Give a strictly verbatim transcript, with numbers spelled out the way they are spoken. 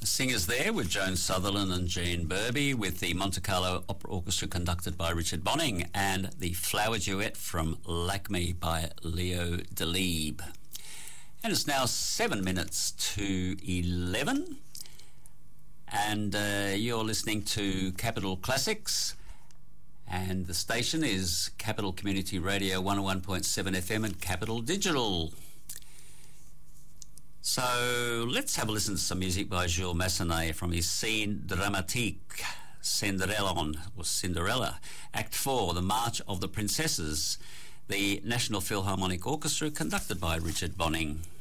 Singers there with Joan Sutherland and Jean Burby, with the Monte Carlo Opera Orchestra conducted by Richard Bonning, and the Flower Duet from Lac Me by Leo Delibes. And it's now seven minutes to eleven, and uh, you're listening to Capital Classics, and the station is Capital Community Radio one oh one point seven F M and Capital Digital. So let's have a listen to some music by Jules Massenet from his Scene Dramatique, Cinderellon, or Cinderella, Act four, The March of the Princesses, the National Philharmonic Orchestra, conducted by Richard Bonning.